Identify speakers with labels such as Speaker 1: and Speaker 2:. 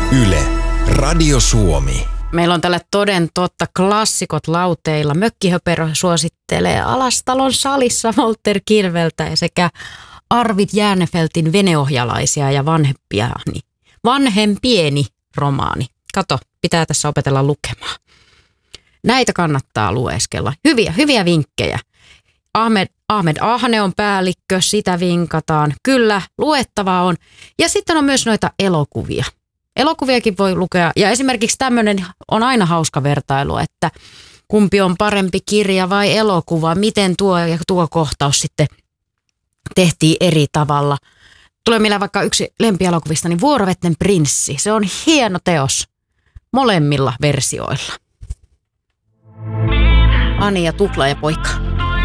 Speaker 1: Yle, Radio Suomi.
Speaker 2: Meillä on tällä toden totta klassikot lauteilla. Mökkihöperö suosittelee Alastalon salissa Walter Kirveltä sekä Arvid Järnefeltin veneohjalaisia ja vanhempieni romaani. Kato, pitää tässä opetella lukemaan. Näitä kannattaa lueskella. Hyviä vinkkejä. Ahmed Ahne on päällikkö, sitä vinkataan. Kyllä, luettavaa on. Ja sitten on myös noita elokuvia. Elokuviakin voi lukea. Ja esimerkiksi tämmöinen on aina hauska vertailu, että kumpi on parempi kirja vai elokuva. Miten tuo kohtaus sitten tehtiin eri tavalla. Tulee mieleen vaikka yksi lempielokuvista, niin Vuorovetten prinssi. Se on hieno teos molemmilla versioilla. Ani ja Tupla ja poika.